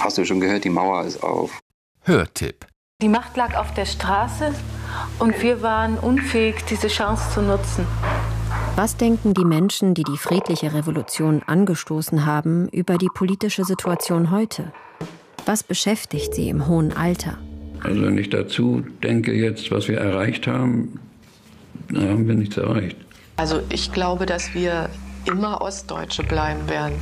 Hast du schon gehört, die Mauer ist auf. Hörtipp. Die Macht lag auf der Straße und wir waren unfähig, diese Chance zu nutzen. Was denken die Menschen, die die friedliche Revolution angestoßen haben, über die politische Situation heute? Was beschäftigt sie im hohen Alter? Also wenn ich dazu denke jetzt, was wir erreicht haben, da haben wir nichts erreicht. Also ich glaube, dass wir immer Ostdeutsche bleiben werden.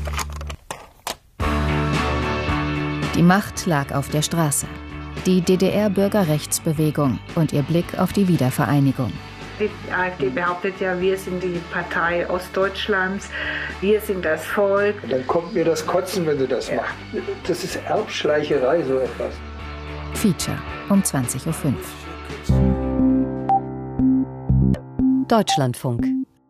Die Macht lag auf der Straße. Die DDR-Bürgerrechtsbewegung und ihr Blick auf die Wiedervereinigung. Die AfD behauptet ja, wir sind die Partei Ostdeutschlands, wir sind das Volk. Dann kommt mir das Kotzen, wenn du das machst. Das ist Erbschleicherei, so etwas. Feature um 20.05 Uhr. Deutschlandfunk.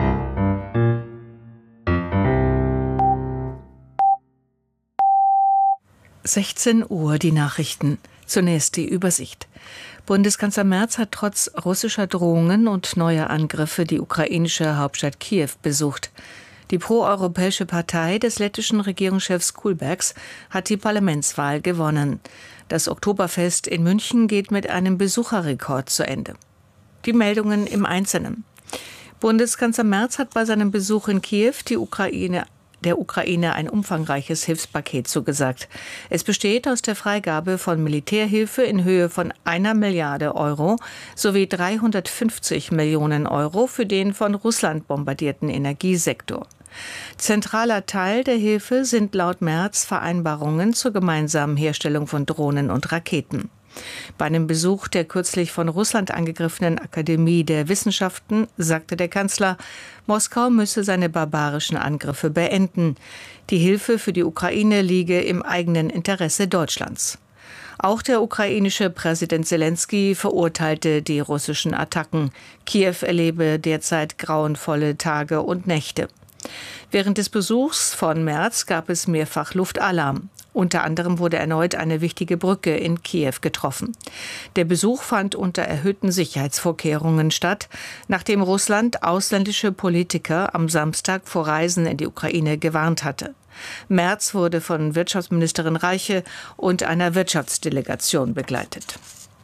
Uhr die Nachrichten. Zunächst die Übersicht. Bundeskanzler Merz hat trotz russischer Drohungen und neuer Angriffe die ukrainische Hauptstadt Kiew besucht. Die proeuropäische Partei des lettischen Regierungschefs Kulbergs hat die Parlamentswahl gewonnen. Das Oktoberfest in München geht mit einem Besucherrekord zu Ende. Die Meldungen im Einzelnen. Bundeskanzler Merz hat bei seinem Besuch in Kiew der Ukraine ein umfangreiches Hilfspaket zugesagt. Es besteht aus der Freigabe von Militärhilfe in Höhe von 1 Milliarde Euro sowie 350 Millionen Euro für den von Russland bombardierten Energiesektor. Zentraler Teil der Hilfe sind laut Merz Vereinbarungen zur gemeinsamen Herstellung von Drohnen und Raketen. Bei einem Besuch der kürzlich von Russland angegriffenen Akademie der Wissenschaften sagte der Kanzler, Moskau müsse seine barbarischen Angriffe beenden. Die Hilfe für die Ukraine liege im eigenen Interesse Deutschlands. Auch der ukrainische Präsident Selenskyj verurteilte die russischen Attacken. Kiew erlebe derzeit grauenvolle Tage und Nächte. Während des Besuchs von Merz gab es mehrfach Luftalarm. Unter anderem wurde erneut eine wichtige Brücke in Kiew getroffen. Der Besuch fand unter erhöhten Sicherheitsvorkehrungen statt, nachdem Russland ausländische Politiker am Samstag vor Reisen in die Ukraine gewarnt hatte. Merz wurde von Wirtschaftsministerin Reiche und einer Wirtschaftsdelegation begleitet.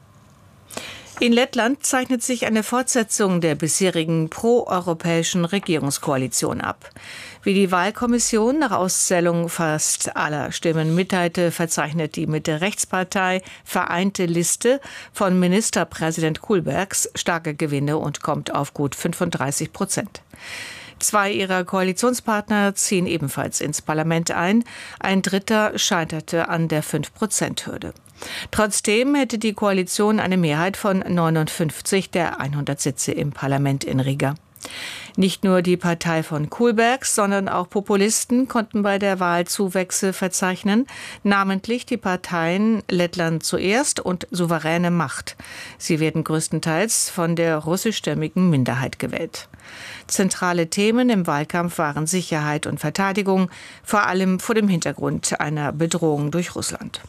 In Lettland zeichnet sich eine Fortsetzung der bisherigen proeuropäischen Regierungskoalition ab. Wie die Wahlkommission nach Auszählung fast aller Stimmen mitteilte, verzeichnet die Mitte-Rechts-Partei Vereinte Liste von Ministerpräsident Kulbergs starke Gewinne und kommt auf gut 35%. 2 ihrer Koalitionspartner ziehen ebenfalls ins Parlament ein. Ein dritter scheiterte an der 5%-Hürde. Trotzdem hätte die Koalition eine Mehrheit von 59 der 100 Sitze im Parlament in Riga. Nicht nur die Partei von Kulbergs, sondern auch Populisten konnten bei der Wahl Zuwächse verzeichnen, namentlich die Parteien Lettland zuerst und Souveräne Macht. Sie werden größtenteils von der russischstämmigen Minderheit gewählt. Zentrale Themen im Wahlkampf waren Sicherheit und Verteidigung, vor allem vor dem Hintergrund einer Bedrohung durch Russland.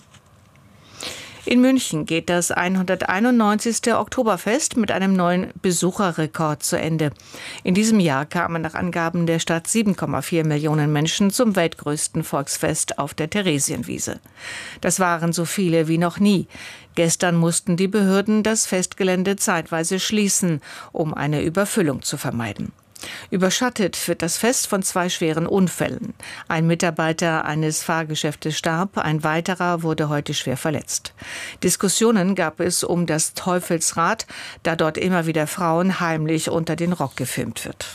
In München geht das 191. Oktoberfest mit einem neuen Besucherrekord zu Ende. In diesem Jahr kamen nach Angaben der Stadt 7,4 Millionen Menschen zum weltgrößten Volksfest auf der Theresienwiese. Das waren so viele wie noch nie. Gestern mussten die Behörden das Festgelände zeitweise schließen, um eine Überfüllung zu vermeiden. Überschattet wird das Fest von 2 schweren Unfällen. Ein Mitarbeiter eines Fahrgeschäftes starb, ein weiterer wurde heute schwer verletzt. Diskussionen gab es um das Teufelsrad, da dort immer wieder Frauen heimlich unter den Rock gefilmt wird.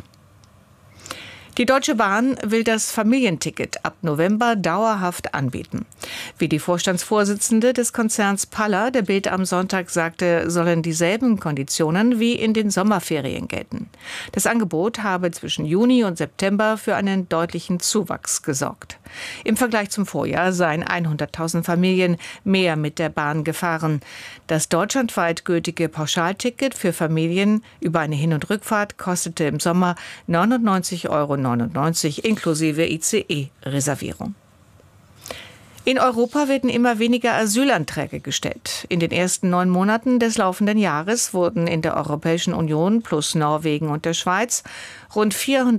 Die Deutsche Bahn will das Familienticket ab November dauerhaft anbieten. Wie die Vorstandsvorsitzende des Konzerns Palla der Bild am Sonntag sagte, sollen dieselben Konditionen wie in den Sommerferien gelten. Das Angebot habe zwischen Juni und September für einen deutlichen Zuwachs gesorgt. Im Vergleich zum Vorjahr seien 100.000 Familien mehr mit der Bahn gefahren. Das deutschlandweit gültige Pauschalticket für Familien über eine Hin- und Rückfahrt kostete im Sommer 99,99 € inklusive ICE-Reservierung. In Europa werden immer weniger Asylanträge gestellt. In den ersten 9 Monaten des laufenden Jahres wurden in der Europäischen Union plus Norwegen und der Schweiz rund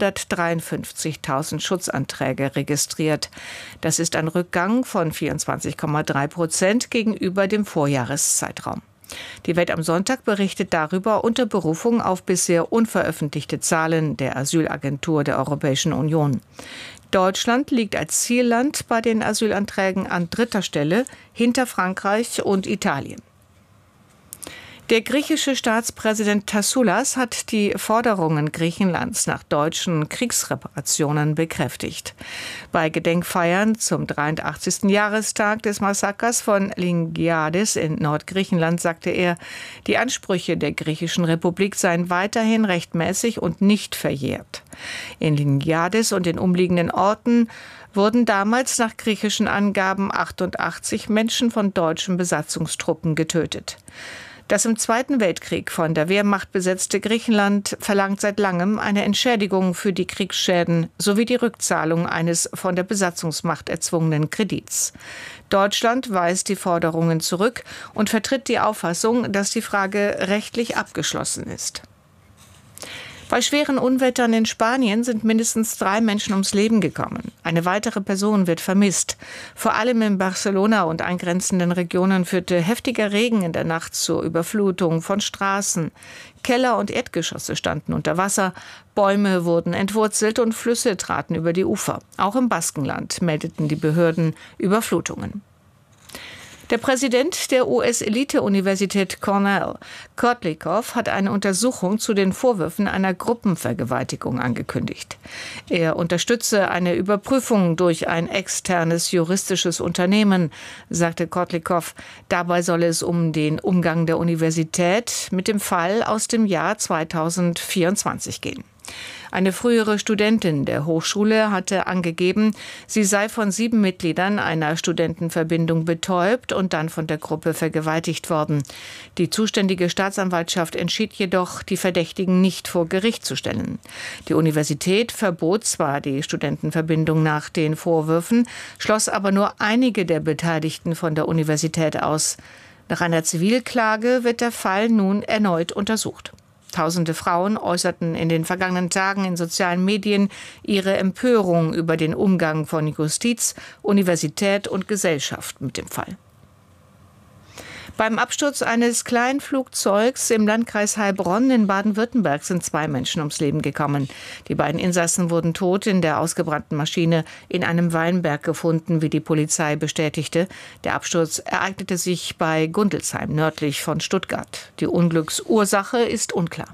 453.000 Schutzanträge registriert. Das ist ein Rückgang von 24,3% gegenüber dem Vorjahreszeitraum. Die Welt am Sonntag berichtet darüber unter Berufung auf bisher unveröffentlichte Zahlen der Asylagentur der Europäischen Union. Deutschland liegt als Zielland bei den Asylanträgen an 3. Stelle hinter Frankreich und Italien. Der griechische Staatspräsident Tassoulas hat die Forderungen Griechenlands nach deutschen Kriegsreparationen bekräftigt. Bei Gedenkfeiern zum 83. Jahrestag des Massakers von Lingiades in Nordgriechenland sagte er, die Ansprüche der griechischen Republik seien weiterhin rechtmäßig und nicht verjährt. In Lingiades und den umliegenden Orten wurden damals nach griechischen Angaben 88 Menschen von deutschen Besatzungstruppen getötet. Das im Zweiten Weltkrieg von der Wehrmacht besetzte Griechenland verlangt seit langem eine Entschädigung für die Kriegsschäden sowie die Rückzahlung eines von der Besatzungsmacht erzwungenen Kredits. Deutschland weist die Forderungen zurück und vertritt die Auffassung, dass die Frage rechtlich abgeschlossen ist. Bei schweren Unwettern in Spanien sind mindestens 3 Menschen ums Leben gekommen. Eine weitere Person wird vermisst. Vor allem in Barcelona und angrenzenden Regionen führte heftiger Regen in der Nacht zur Überflutung von Straßen. Keller und Erdgeschosse standen unter Wasser, Bäume wurden entwurzelt und Flüsse traten über die Ufer. Auch im Baskenland meldeten die Behörden Überflutungen. Der Präsident der US-Elite-Universität Cornell, Kotlikow, hat eine Untersuchung zu den Vorwürfen einer Gruppenvergewaltigung angekündigt. Er unterstütze eine Überprüfung durch ein externes juristisches Unternehmen, sagte Kotlikow. Dabei solle es um den Umgang der Universität mit dem Fall aus dem Jahr 2024 gehen. Eine frühere Studentin der Hochschule hatte angegeben, sie sei von 7 Mitgliedern einer Studentenverbindung betäubt und dann von der Gruppe vergewaltigt worden. Die zuständige Staatsanwaltschaft entschied jedoch, die Verdächtigen nicht vor Gericht zu stellen. Die Universität verbot zwar die Studentenverbindung nach den Vorwürfen, schloss aber nur einige der Beteiligten von der Universität aus. Nach einer Zivilklage wird der Fall nun erneut untersucht. Tausende Frauen äußerten in den vergangenen Tagen in sozialen Medien ihre Empörung über den Umgang von Justiz, Universität und Gesellschaft mit dem Fall. Beim Absturz eines Kleinflugzeugs im Landkreis Heilbronn in Baden-Württemberg sind 2 Menschen ums Leben gekommen. Die beiden Insassen wurden tot in der ausgebrannten Maschine in einem Weinberg gefunden, wie die Polizei bestätigte. Der Absturz ereignete sich bei Gundelsheim, nördlich von Stuttgart. Die Unglücksursache ist unklar.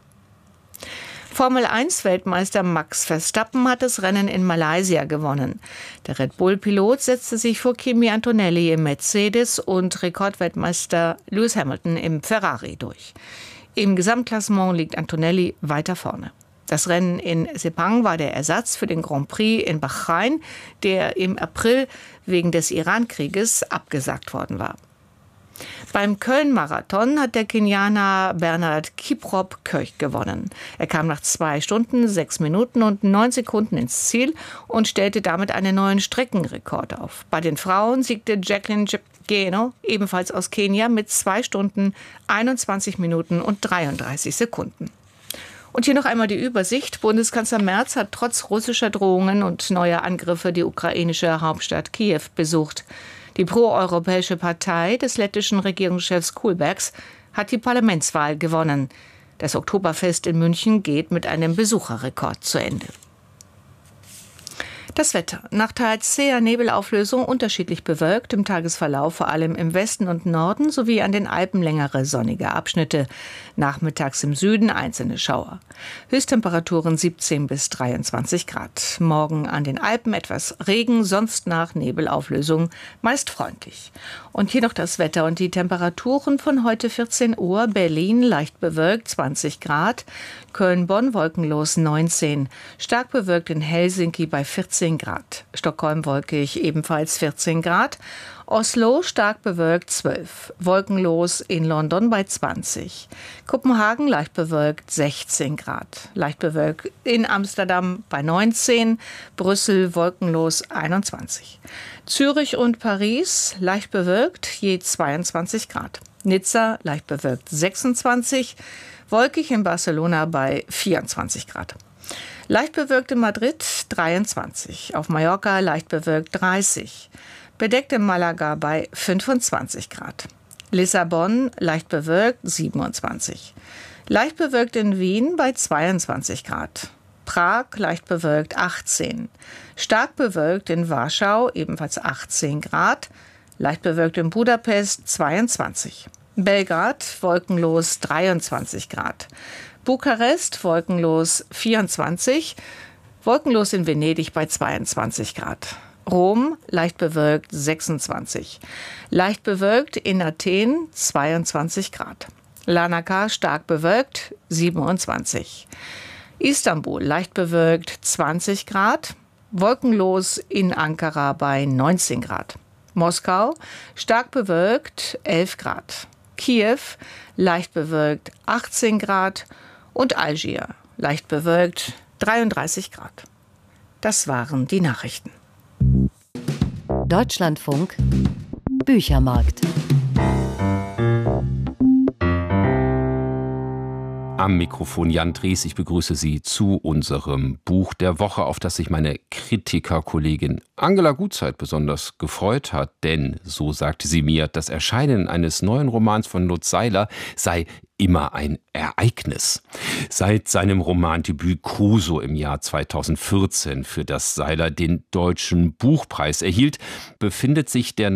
Formel-1-Weltmeister Max Verstappen hat das Rennen in Malaysia gewonnen. Der Red Bull-Pilot setzte sich vor Kimi Antonelli im Mercedes und Rekordweltmeister Lewis Hamilton im Ferrari durch. Im Gesamtklassement liegt Antonelli weiter vorne. Das Rennen in Sepang war der Ersatz für den Grand Prix in Bahrain, der im April wegen des Iran-Krieges abgesagt worden war. Beim Köln-Marathon hat der Kenianer Bernhard Kiprop-Köch gewonnen. Er kam nach 2 Stunden, 6 Minuten und 9 Sekunden ins Ziel und stellte damit einen neuen Streckenrekord auf. Bei den Frauen siegte Jacqueline Jepkeno, ebenfalls aus Kenia, mit 2 Stunden, 21 Minuten und 33 Sekunden. Und hier noch einmal die Übersicht. Bundeskanzler Merz hat trotz russischer Drohungen und neuer Angriffe die ukrainische Hauptstadt Kiew besucht. Die proeuropäische Partei des lettischen Regierungschefs Kulbergs hat die Parlamentswahl gewonnen. Das Oktoberfest in München geht mit einem Besucherrekord zu Ende. Das Wetter. Nach teils zäher Nebelauflösung unterschiedlich bewölkt, im Tagesverlauf vor allem im Westen und Norden sowie an den Alpen längere sonnige Abschnitte. Nachmittags im Süden einzelne Schauer. Höchsttemperaturen 17 bis 23 Grad. Morgen an den Alpen etwas Regen, sonst nach Nebelauflösung meist freundlich. Und hier noch das Wetter und die Temperaturen von heute 14 Uhr. Berlin leicht bewölkt 20 Grad. Köln-Bonn wolkenlos 19. Stark bewölkt in Helsinki bei 40 13 Grad. Stockholm wolkig, ebenfalls 14 Grad. Oslo stark bewölkt 12. Wolkenlos in London bei 20. Kopenhagen leicht bewölkt 16 Grad. Leicht bewölkt in Amsterdam bei 19. Brüssel wolkenlos 21. Zürich und Paris leicht bewölkt je 22 Grad. Nizza leicht bewölkt 26. Wolkig in Barcelona bei 24 Grad. Leicht bewölkt in Madrid 23. Auf Mallorca leicht bewölkt 30. Bedeckt in Malaga bei 25 Grad. Lissabon leicht bewölkt 27. Leicht bewölkt in Wien bei 22 Grad. Prag leicht bewölkt 18. Stark bewölkt in Warschau ebenfalls 18 Grad. Leicht bewölkt in Budapest 22. Belgrad wolkenlos 23 Grad. Bukarest wolkenlos 24. Wolkenlos in Venedig bei 22 Grad. Rom leicht bewölkt 26. Leicht bewölkt in Athen 22 Grad. Larnaca stark bewölkt 27. Istanbul leicht bewölkt 20 Grad. Wolkenlos in Ankara bei 19 Grad. Moskau stark bewölkt 11 Grad. Kiew leicht bewölkt 18 Grad. Und Algier leicht bewölkt 33 Grad. Das waren die Nachrichten. Deutschlandfunk Büchermarkt. Am Mikrofon Jan Drees, ich begrüße Sie zu unserem Buch der Woche, auf das sich meine Kritikerkollegin Angela Gutzeit besonders gefreut hat. Denn, so sagte sie mir, das Erscheinen eines neuen Romans von Lutz Seiler sei immer ein Ereignis. Seit seinem Romandebüt Crusoe im Jahr 2014, für das Seiler den Deutschen Buchpreis erhielt, befindet sich der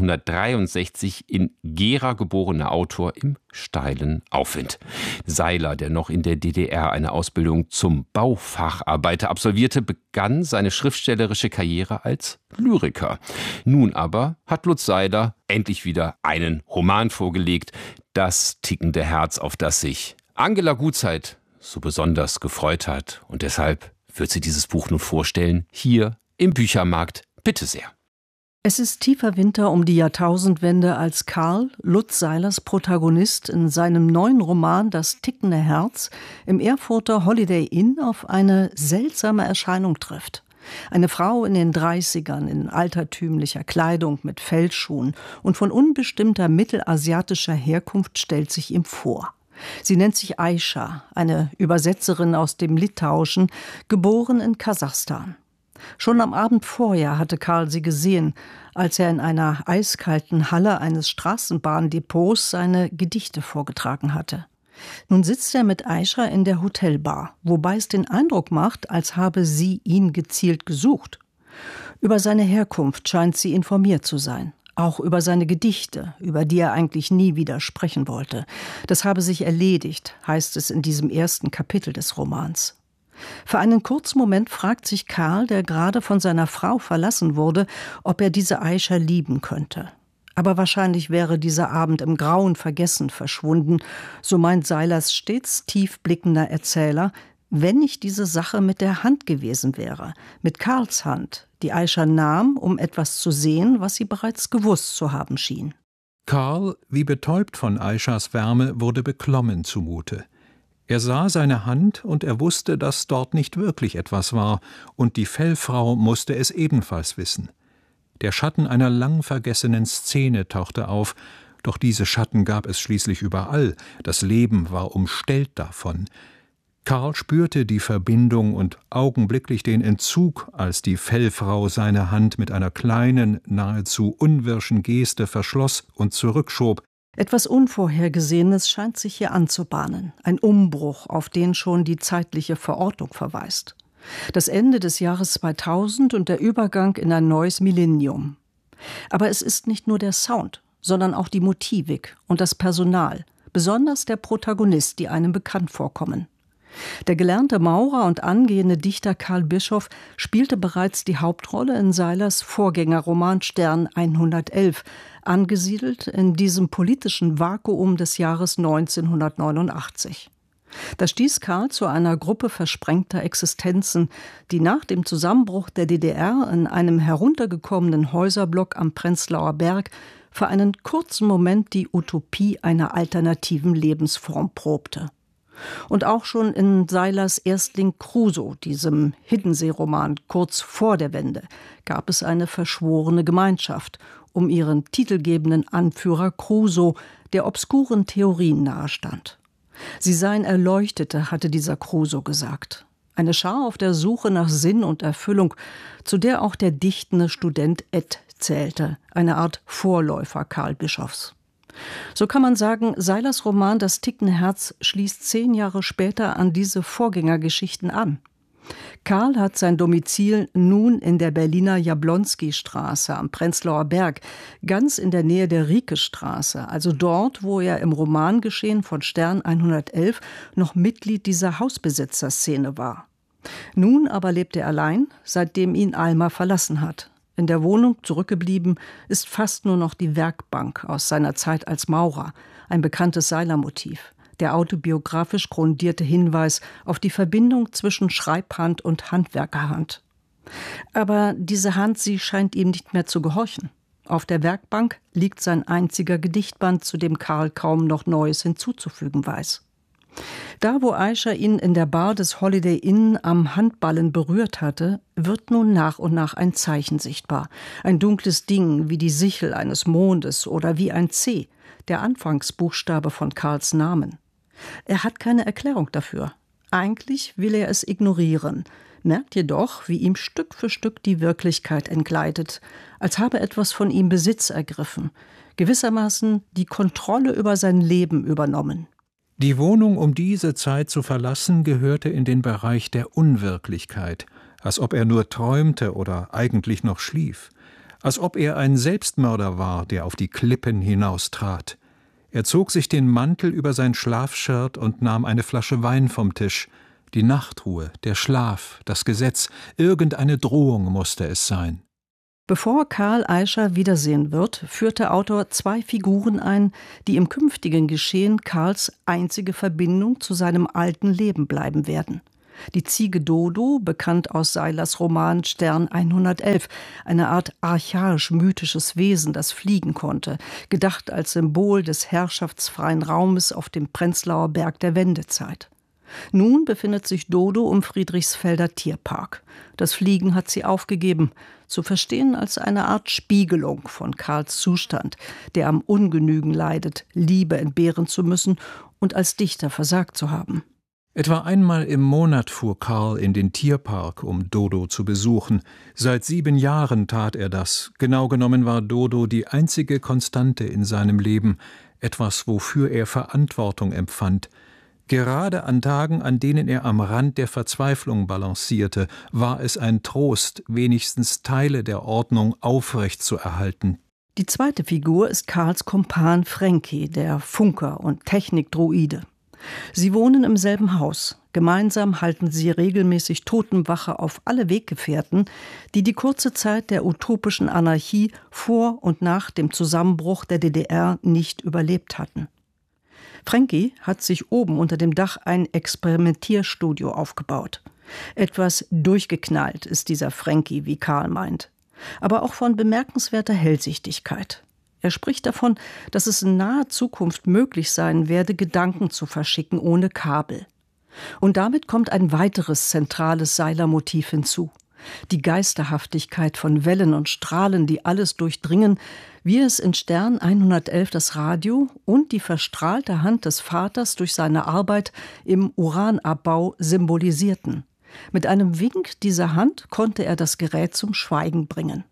1963 in Gera geborene Autor im steilen Aufwind. Seiler, der noch in der DDR eine Ausbildung zum Baufacharbeiter absolvierte, begann seine schriftstellerische Karriere als Lyriker. Nun aber hat Lutz Seiler endlich wieder einen Roman vorgelegt, Das tickende Herz, auf das sich Angela Gutzeit so besonders gefreut hat. Und deshalb wird sie dieses Buch nun vorstellen, hier im Büchermarkt. Bitte sehr. Es ist tiefer Winter um die Jahrtausendwende, als Karl, Lutz Seilers Protagonist, in seinem neuen Roman Das tickende Herz im Erfurter Holiday Inn auf eine seltsame Erscheinung trifft. Eine Frau in den 30ern in altertümlicher Kleidung mit Fellschuhen und von unbestimmter mittelasiatischer Herkunft stellt sich ihm vor. Sie nennt sich Aisha, eine Übersetzerin aus dem Litauischen, geboren in Kasachstan. Schon am Abend vorher hatte Karl sie gesehen, als er in einer eiskalten Halle eines Straßenbahndepots seine Gedichte vorgetragen hatte. Nun sitzt er mit Aisha in der Hotelbar, wobei es den Eindruck macht, als habe sie ihn gezielt gesucht. Über seine Herkunft scheint sie informiert zu sein. Auch über seine Gedichte, über die er eigentlich nie wieder sprechen wollte. Das habe sich erledigt, heißt es in diesem ersten Kapitel des Romans. Für einen kurzen Moment fragt sich Karl, der gerade von seiner Frau verlassen wurde, ob er diese Aisha lieben könnte. Aber wahrscheinlich wäre dieser Abend im grauen Vergessen verschwunden, so meint Seilers stets tief blickender Erzähler, wenn nicht diese Sache mit der Hand gewesen wäre, mit Karls Hand, die Aisha nahm, um etwas zu sehen, was sie bereits gewusst zu haben schien. Karl, wie betäubt von Aishas Wärme, wurde beklommen zumute. Er sah seine Hand und er wusste, dass dort nicht wirklich etwas war, und die Fellfrau musste es ebenfalls wissen. Der Schatten einer lang vergessenen Szene tauchte auf, doch diese Schatten gab es schließlich überall, das Leben war umstellt davon. Karl spürte die Verbindung und augenblicklich den Entzug, als die Fellfrau seine Hand mit einer kleinen, nahezu unwirschen Geste verschloss und zurückschob. Etwas Unvorhergesehenes scheint sich hier anzubahnen, ein Umbruch, auf den schon die zeitliche Verortung verweist. Das Ende des Jahres 2000 und der Übergang in ein neues Millennium. Aber es ist nicht nur der Sound, sondern auch die Motivik und das Personal, besonders der Protagonist, die einem bekannt vorkommen. Der gelernte Maurer und angehende Dichter Karl Bischoff spielte bereits die Hauptrolle in Seilers Vorgängerroman Stern 111, angesiedelt in diesem politischen Vakuum des Jahres 1989. Das stieß Karl zu einer Gruppe versprengter Existenzen, die nach dem Zusammenbruch der DDR in einem heruntergekommenen Häuserblock am Prenzlauer Berg für einen kurzen Moment die Utopie einer alternativen Lebensform probte. Und auch schon in Seilers Erstling Crusoe, diesem Hiddensee-Roman kurz vor der Wende, gab es eine verschworene Gemeinschaft um ihren titelgebenden Anführer Crusoe, der obskuren Theorien nahestand. Sie seien Erleuchtete, hatte dieser Crusoe gesagt. Eine Schar auf der Suche nach Sinn und Erfüllung, zu der auch der dichtende Student Ed zählte, eine Art Vorläufer Karl Bischofs. So kann man sagen, Seilers Roman Das tickende Herz schließt 10 Jahre später an diese Vorgängergeschichten an. Karl hat sein Domizil nun in der Berliner Jablonski-Straße am Prenzlauer Berg, ganz in der Nähe der Rieke-Straße, also dort, wo er im Romangeschehen von Stern 111 noch Mitglied dieser Hausbesitzerszene war. Nun aber lebt er allein, seitdem ihn Alma verlassen hat. In der Wohnung zurückgeblieben ist fast nur noch die Werkbank aus seiner Zeit als Maurer, ein bekanntes Seiler-Motiv. Der autobiografisch grundierte Hinweis auf die Verbindung zwischen Schreibhand und Handwerkerhand. Aber diese Hand, sie scheint ihm nicht mehr zu gehorchen. Auf der Werkbank liegt sein einziger Gedichtband, zu dem Karl kaum noch Neues hinzuzufügen weiß. Da, wo Aisha ihn in der Bar des Holiday Inn am Handballen berührt hatte, wird nun nach und nach ein Zeichen sichtbar. Ein dunkles Ding wie die Sichel eines Mondes oder wie ein C, der Anfangsbuchstabe von Karls Namen. Er hat keine Erklärung dafür. Eigentlich will er es ignorieren, merkt jedoch, wie ihm Stück für Stück die Wirklichkeit entgleitet, als habe etwas von ihm Besitz ergriffen, gewissermaßen die Kontrolle über sein Leben übernommen. Die Wohnung, um diese Zeit zu verlassen, gehörte in den Bereich der Unwirklichkeit, als ob er nur träumte oder eigentlich noch schlief, als ob er ein Selbstmörder war, der auf die Klippen hinaustrat. Er zog sich den Mantel über sein Schlafshirt und nahm eine Flasche Wein vom Tisch. Die Nachtruhe, der Schlaf, das Gesetz, irgendeine Drohung musste es sein. Bevor Karl Aisha wiedersehen wird, führt der Autor 2 Figuren ein, die im künftigen Geschehen Karls einzige Verbindung zu seinem alten Leben bleiben werden. Die Ziege Dodo, bekannt aus Seilers Roman Stern 111, eine Art archaisch-mythisches Wesen, das fliegen konnte, gedacht als Symbol des herrschaftsfreien Raumes auf dem Prenzlauer Berg der Wendezeit. Nun befindet sich Dodo im Friedrichsfelder Tierpark. Das Fliegen hat sie aufgegeben, zu verstehen als eine Art Spiegelung von Karls Zustand, der am Ungenügen leidet, Liebe entbehren zu müssen und als Dichter versagt zu haben. Etwa einmal im Monat fuhr Karl in den Tierpark, um Dodo zu besuchen. Seit 7 Jahren tat er das. Genau genommen war Dodo die einzige Konstante in seinem Leben, etwas, wofür er Verantwortung empfand. Gerade an Tagen, an denen er am Rand der Verzweiflung balancierte, war es ein Trost, wenigstens Teile der Ordnung aufrecht zu erhalten. Die zweite Figur ist Karls Kumpan Frankie, der Funker und Technikdruide. Sie wohnen im selben Haus. Gemeinsam halten sie regelmäßig Totenwache auf alle Weggefährten, die die kurze Zeit der utopischen Anarchie vor und nach dem Zusammenbruch der DDR nicht überlebt hatten. Frankie hat sich oben unter dem Dach ein Experimentierstudio aufgebaut. Etwas durchgeknallt ist dieser Frankie, wie Karl meint, aber auch von bemerkenswerter Hellsichtigkeit. Er spricht davon, dass es in naher Zukunft möglich sein werde, Gedanken zu verschicken ohne Kabel. Und damit kommt ein weiteres zentrales Seiler-Motiv hinzu. Die Geisterhaftigkeit von Wellen und Strahlen, die alles durchdringen, wie es in Stern 111 das Radio und die verstrahlte Hand des Vaters durch seine Arbeit im Uranabbau symbolisierten. Mit einem Wink dieser Hand konnte er das Gerät zum Schweigen bringen.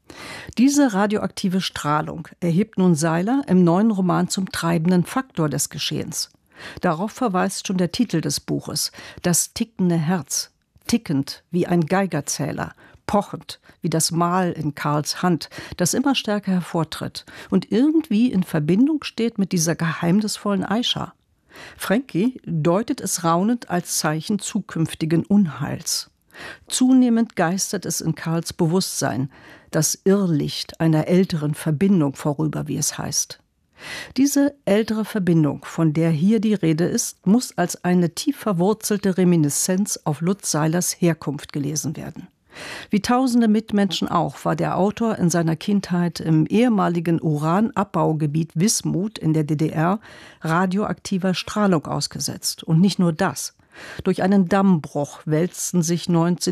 Diese radioaktive Strahlung erhebt nun Seiler im neuen Roman zum treibenden Faktor des Geschehens. Darauf verweist schon der Titel des Buches, Das tickende Herz. Tickend wie ein Geigerzähler, pochend wie das Mal in Karls Hand, das immer stärker hervortritt und irgendwie in Verbindung steht mit dieser geheimnisvollen Aisha. Frankie deutet es raunend als Zeichen zukünftigen Unheils. Zunehmend geistert es in Karls Bewusstsein, das Irrlicht einer älteren Verbindung vorüber, wie es heißt. Diese ältere Verbindung, von der hier die Rede ist, muss als eine tief verwurzelte Reminiszenz auf Lutz Seilers Herkunft gelesen werden. Wie tausende Mitmenschen auch war der Autor in seiner Kindheit im ehemaligen Uranabbaugebiet Wismut in der DDR radioaktiver Strahlung ausgesetzt. Und nicht nur das. Durch einen Dammbruch wälzten sich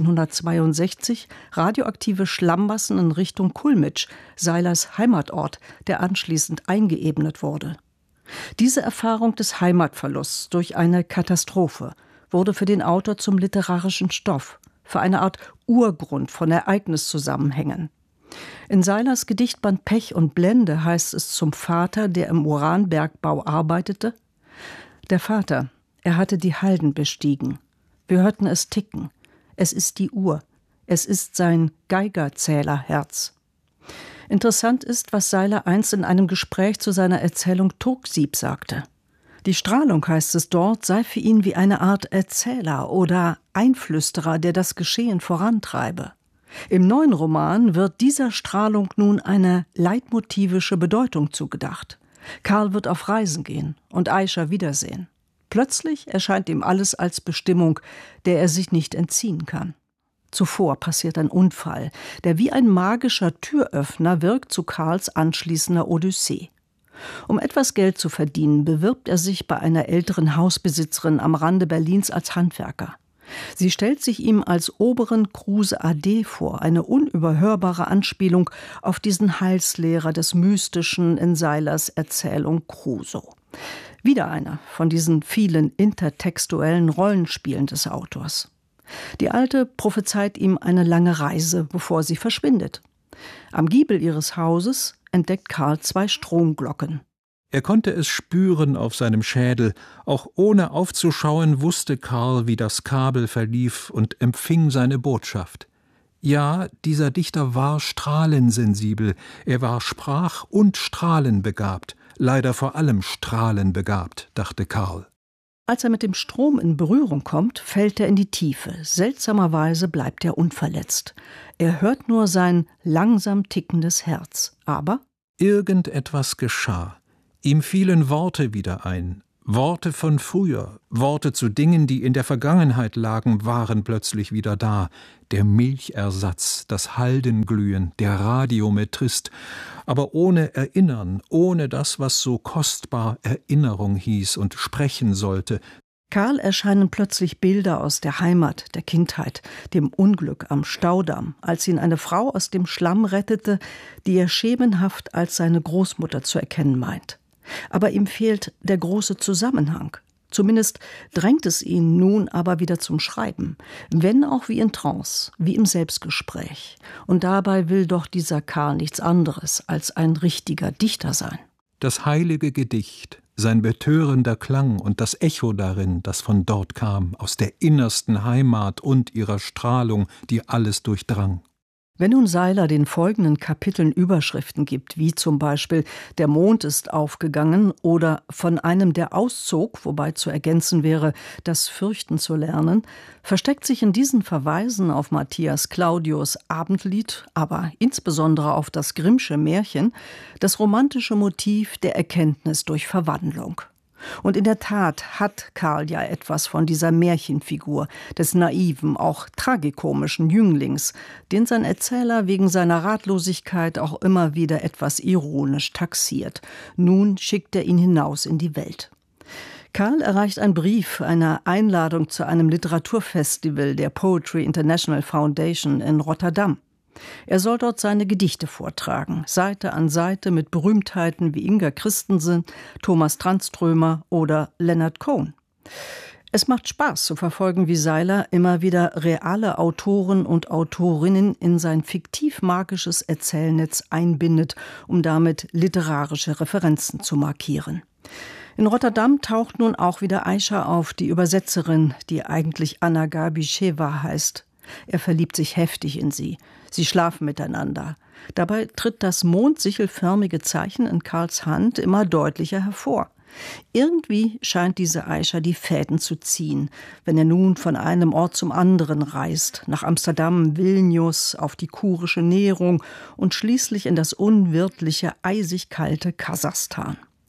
1962 radioaktive Schlammmassen in Richtung Kulmitsch, Seilers Heimatort, der anschließend eingeebnet wurde. Diese Erfahrung des Heimatverlusts durch eine Katastrophe wurde für den Autor zum literarischen Stoff, für eine Art Urgrund von Ereigniszusammenhängen. In Seilers Gedichtband Pech und Blende heißt es zum Vater, der im Uranbergbau arbeitete: Der Vater, er hatte die Halden bestiegen. Wir hörten es ticken. Es ist die Uhr. Es ist sein Geigerzählerherz. Interessant ist, was Seiler einst in einem Gespräch zu seiner Erzählung Turksieb sagte. Die Strahlung, heißt es dort, sei für ihn wie eine Art Erzähler oder Einflüsterer, der das Geschehen vorantreibe. Im neuen Roman wird dieser Strahlung nun eine leitmotivische Bedeutung zugedacht. Karl wird auf Reisen gehen und Aischa wiedersehen. Plötzlich erscheint ihm alles als Bestimmung, der er sich nicht entziehen kann. Zuvor passiert ein Unfall, der wie ein magischer Türöffner wirkt zu Karls anschließender Odyssee. Um etwas Geld zu verdienen, bewirbt er sich bei einer älteren Hausbesitzerin am Rande Berlins als Handwerker. Sie stellt sich ihm als Oberen Kruse AD vor, eine unüberhörbare Anspielung auf diesen Heilslehrer des Mystischen in Seilers Erzählung Crusoe. Wieder einer von diesen vielen intertextuellen Rollenspielen des Autors. Die Alte prophezeit ihm eine lange Reise, bevor sie verschwindet. Am Giebel ihres Hauses entdeckt Karl 2 Stromglocken. Er konnte es spüren auf seinem Schädel. Auch ohne aufzuschauen, wusste Karl, wie das Kabel verlief und empfing seine Botschaft. Ja, dieser Dichter war strahlensensibel. Er war sprach- und strahlenbegabt. Leider vor allem strahlenbegabt, dachte Karl. Als er mit dem Strom in Berührung kommt, fällt er in die Tiefe. Seltsamerweise bleibt er unverletzt. Er hört nur sein langsam tickendes Herz. Aber irgendetwas geschah. Ihm fielen Worte wieder ein. Worte von früher, Worte zu Dingen, die in der Vergangenheit lagen, waren plötzlich wieder da. Der Milchersatz, das Haldenglühen, der Radiometrist, aber ohne Erinnern, ohne das, was so kostbar Erinnerung hieß und sprechen sollte. Karl erscheinen plötzlich Bilder aus der Heimat, der Kindheit, dem Unglück am Staudamm, als ihn eine Frau aus dem Schlamm rettete, die er schemenhaft als seine Großmutter zu erkennen meint. Aber ihm fehlt der große Zusammenhang. Zumindest drängt es ihn nun aber wieder zum Schreiben, wenn auch wie in Trance, wie im Selbstgespräch. Und dabei will doch dieser Karl nichts anderes als ein richtiger Dichter sein. Das heilige Gedicht, sein betörender Klang und das Echo darin, das von dort kam, aus der innersten Heimat und ihrer Strahlung, die alles durchdrang. Wenn nun Seiler den folgenden Kapiteln Überschriften gibt, wie zum Beispiel »Der Mond ist aufgegangen« oder »Von einem, der auszog«, wobei zu ergänzen wäre, das Fürchten zu lernen, versteckt sich in diesen Verweisen auf Matthias Claudius Abendlied, aber insbesondere auf das Grimmsche Märchen, das romantische Motiv der Erkenntnis durch Verwandlung. Und in der Tat hat Karl ja etwas von dieser Märchenfigur, des naiven, auch tragikomischen Jünglings, den sein Erzähler wegen seiner Ratlosigkeit auch immer wieder etwas ironisch taxiert. Nun schickt er ihn hinaus in die Welt. Karl erreicht ein Brief, eine Einladung zu einem Literaturfestival der Poetry International Foundation in Rotterdam. Er soll dort seine Gedichte vortragen, Seite an Seite mit Berühmtheiten wie Inga Christensen, Thomas Tranströmer oder Leonard Cohen. Es macht Spaß zu verfolgen, wie Seiler immer wieder reale Autoren und Autorinnen in sein fiktiv-magisches Erzählnetz einbindet, um damit literarische Referenzen zu markieren. In Rotterdam taucht nun auch wieder Aischa auf, die Übersetzerin, die eigentlich Anna Gabi-Sheva heißt. Er verliebt sich heftig in sie. Sie schlafen miteinander. Dabei tritt das mondsichelförmige Zeichen in Karls Hand immer deutlicher hervor. Irgendwie scheint diese Aischa die Fäden zu ziehen, wenn er nun von einem Ort zum anderen reist, nach Amsterdam, Vilnius, auf die kurische Näherung und schließlich in das unwirtliche, eisig kalte Kasachstan.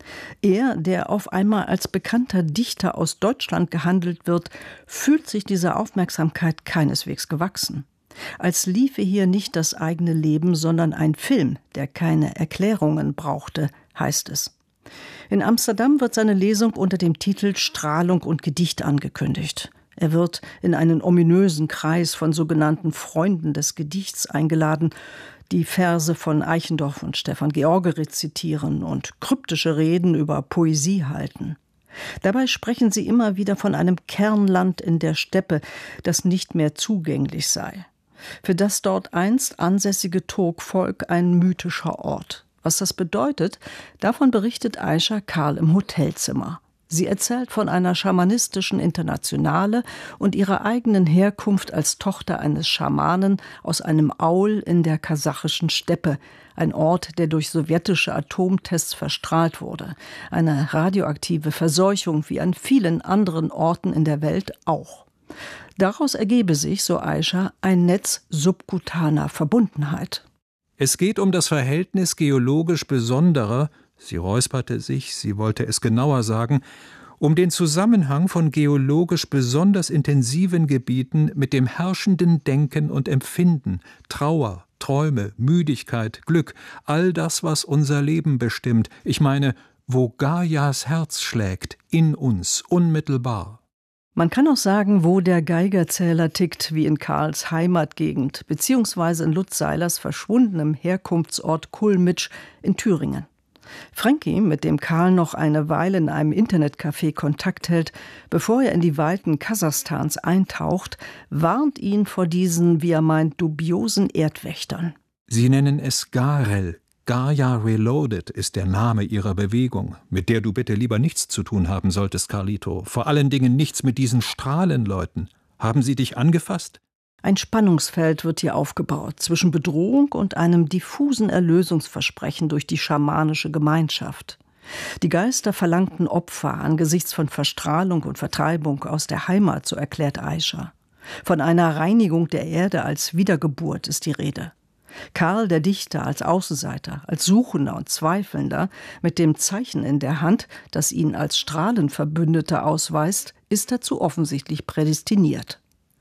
Er, der auf einmal als bekannter Dichter aus Deutschland gehandelt wird, fühlt sich dieser Aufmerksamkeit keineswegs gewachsen. Als liefe hier nicht das eigene Leben, sondern ein Film, der keine Erklärungen brauchte, heißt es. In Amsterdam wird seine Lesung unter dem Titel Strahlung und Gedicht angekündigt. Er wird in einen ominösen Kreis von sogenannten Freunden des Gedichts eingeladen, die Verse von Eichendorff und Stefan George rezitieren und kryptische Reden über Poesie halten. Dabei sprechen sie immer wieder von einem Kernland in der Steppe, das nicht mehr zugänglich sei. Für das dort einst ansässige Turkvolk ein mythischer Ort. Was das bedeutet, davon berichtet Aisha Karl im Hotelzimmer. Sie erzählt von einer schamanistischen Internationale und ihrer eigenen Herkunft als Tochter eines Schamanen aus einem Aul in der kasachischen Steppe, ein Ort, der durch sowjetische Atomtests verstrahlt wurde. Eine radioaktive Verseuchung wie an vielen anderen Orten in der Welt auch. Daraus ergebe sich, so Aisha, ein Netz subkutaner Verbundenheit. Es geht um das Verhältnis geologisch besonderer, sie räusperte sich, sie wollte es genauer sagen, um den Zusammenhang von geologisch besonders intensiven Gebieten mit dem herrschenden Denken und Empfinden, Trauer, Träume, Müdigkeit, Glück, all das, was unser Leben bestimmt. Ich meine, wo Gaias Herz schlägt, in uns, unmittelbar. Man kann auch sagen, wo der Geigerzähler tickt, wie in Karls Heimatgegend, beziehungsweise in Lutz Seilers verschwundenem Herkunftsort Kulmitsch in Thüringen. Frankie, mit dem Karl noch eine Weile in einem Internetcafé Kontakt hält, bevor er in die Weiten Kasachstans eintaucht, warnt ihn vor diesen, wie er meint, dubiosen Erdwächtern. Sie nennen es Garel. Gaia Reloaded ist der Name ihrer Bewegung, mit der du bitte lieber nichts zu tun haben solltest, Carlito. Vor allen Dingen nichts mit diesen Strahlenleuten. Haben sie dich angefasst? Ein Spannungsfeld wird hier aufgebaut zwischen Bedrohung und einem diffusen Erlösungsversprechen durch die schamanische Gemeinschaft. Die Geister verlangten Opfer angesichts von Verstrahlung und Vertreibung aus der Heimat, so erklärt Aisha. Von einer Reinigung der Erde als Wiedergeburt ist die Rede. Karl, der Dichter, als Außenseiter, als Suchender und Zweifelnder, mit dem Zeichen in der Hand, das ihn als Strahlenverbündeter ausweist, ist dazu offensichtlich prädestiniert.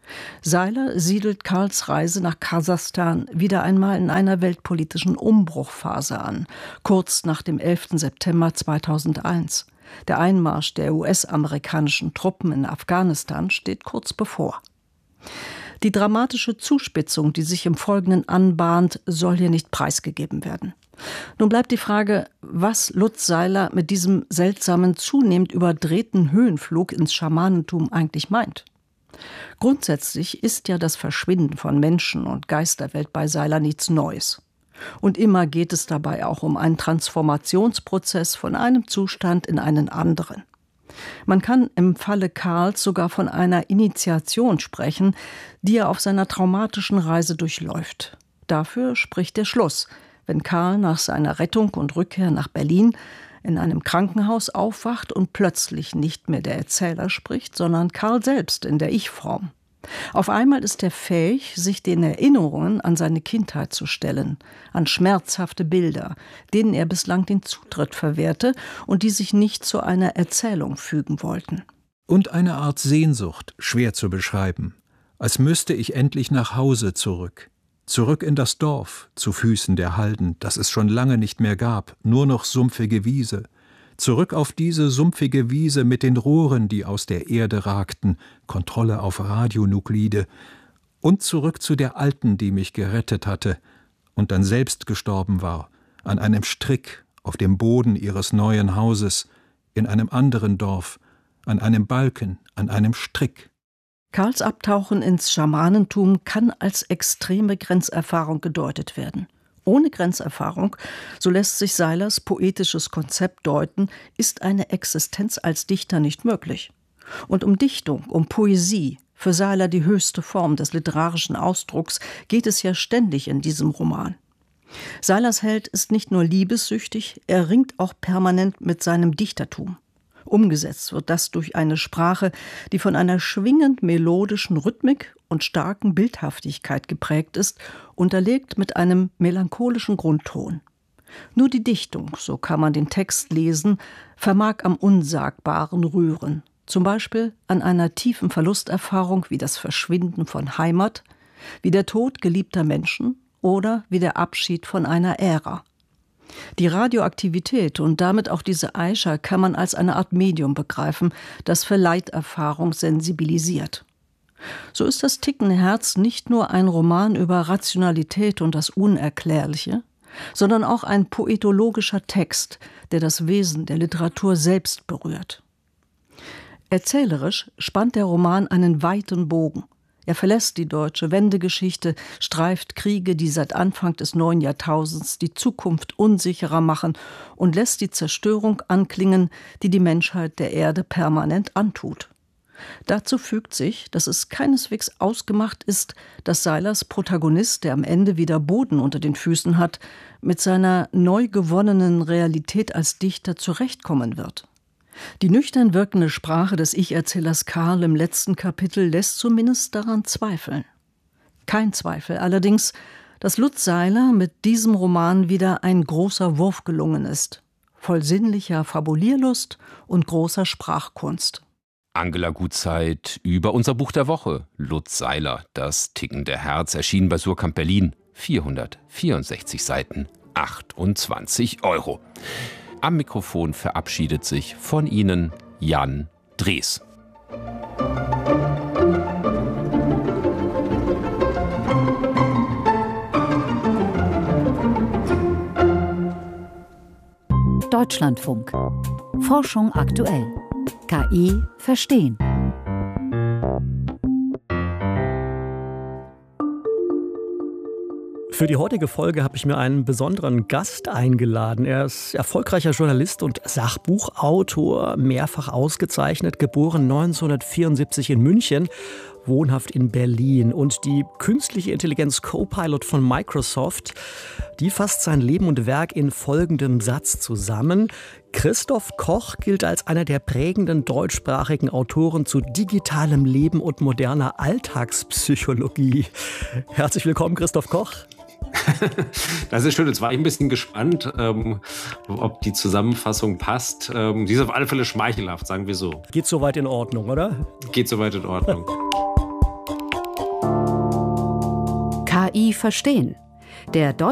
Seiler siedelt Karls Reise nach Kasachstan wieder einmal in einer weltpolitischen Umbruchphase an, kurz nach dem 11. September 2001. Der Einmarsch der US-amerikanischen Truppen in Afghanistan steht kurz bevor. Die dramatische Zuspitzung, die sich im Folgenden anbahnt, soll hier nicht preisgegeben werden. Nun bleibt die Frage, was Lutz Seiler mit diesem seltsamen, zunehmend überdrehten Höhenflug ins Schamanentum eigentlich meint. Grundsätzlich ist ja das Verschwinden von Menschen- und Geisterwelt bei Seiler nichts Neues. Und immer geht es dabei auch um einen Transformationsprozess von einem Zustand in einen anderen. Man kann im Falle Karls sogar von einer Initiation sprechen, die er auf seiner traumatischen Reise durchläuft. Dafür spricht der Schluss, wenn Karl nach seiner Rettung und Rückkehr nach Berlin in einem Krankenhaus aufwacht und plötzlich nicht mehr der Erzähler spricht, sondern Karl selbst in der Ich-Form. Auf einmal ist er fähig, sich den Erinnerungen an seine Kindheit zu stellen, an schmerzhafte Bilder, denen er bislang den Zutritt verwehrte und die sich nicht zu einer Erzählung fügen wollten. Und eine Art Sehnsucht, schwer zu beschreiben, als müsste ich endlich nach Hause zurück. Zurück in das Dorf, zu Füßen der Halden, das es schon lange nicht mehr gab, nur noch sumpfige Wiese. Zurück auf diese sumpfige Wiese mit den Rohren, die aus der Erde ragten, Kontrolle auf Radionuklide, und zurück zu der Alten, die mich gerettet hatte und dann selbst gestorben war, an einem Strick auf dem Boden ihres neuen Hauses, in einem anderen Dorf, an einem Balken, an einem Strick. Karls Abtauchen ins Schamanentum kann als extreme Grenzerfahrung gedeutet werden. Ohne Grenzerfahrung, so lässt sich Seilers poetisches Konzept deuten, ist eine Existenz als Dichter nicht möglich. Und um Dichtung, um Poesie, für Seiler die höchste Form des literarischen Ausdrucks, geht es ja ständig in diesem Roman. Seilers Held ist nicht nur liebessüchtig, er ringt auch permanent mit seinem Dichtertum. Umgesetzt wird das durch eine Sprache, die von einer schwingend melodischen Rhythmik und starken Bildhaftigkeit geprägt ist, unterlegt mit einem melancholischen Grundton. Nur die Dichtung, so kann man den Text lesen, vermag am Unsagbaren rühren. Zum Beispiel an einer tiefen Verlusterfahrung wie das Verschwinden von Heimat, wie der Tod geliebter Menschen oder wie der Abschied von einer Ära. Die Radioaktivität und damit auch diese Aisha kann man als eine Art Medium begreifen, das für Leiterfahrung sensibilisiert. So ist das tickende Herz nicht nur ein Roman über Rationalität und das Unerklärliche, sondern auch ein poetologischer Text, der das Wesen der Literatur selbst berührt. Erzählerisch spannt der Roman einen weiten Bogen. Er verlässt die deutsche Wendegeschichte, streift Kriege, die seit Anfang des neuen Jahrtausends die Zukunft unsicherer machen und lässt die Zerstörung anklingen, die die Menschheit der Erde permanent antut. Dazu fügt sich, dass es keineswegs ausgemacht ist, dass Seilers Protagonist, der am Ende wieder Boden unter den Füßen hat, mit seiner neu gewonnenen Realität als Dichter zurechtkommen wird. Die nüchtern wirkende Sprache des Ich-Erzählers Karl im letzten Kapitel lässt zumindest daran zweifeln. Kein Zweifel allerdings, dass Lutz Seiler mit diesem Roman wieder ein großer Wurf gelungen ist, voll sinnlicher Fabulierlust und großer Sprachkunst. Angela Gutzeit über unser Buch der Woche. Lutz Seiler, das tickende Herz, erschienen bei Surkamp Berlin. 464 Seiten, 28 €. Am Mikrofon verabschiedet sich von Ihnen Jan Drees. Deutschlandfunk. Forschung aktuell. KI verstehen. Für die heutige Folge habe ich mir einen besonderen Gast eingeladen. Er ist erfolgreicher Journalist und Sachbuchautor, mehrfach ausgezeichnet, geboren 1974 in München, wohnhaft in Berlin. Und die künstliche Intelligenz Copilot von Microsoft, die fasst sein Leben und Werk in folgendem Satz zusammen. Christoph Koch gilt als einer der prägenden deutschsprachigen Autoren zu digitalem Leben und moderner Alltagspsychologie. Herzlich willkommen, Christoph Koch. Das ist schön. Jetzt war ich ein bisschen gespannt, ob die Zusammenfassung passt. Die ist auf alle Fälle schmeichelhaft, sagen wir so. Geht soweit in Ordnung, oder? Geht soweit in Ordnung. KI verstehen. Der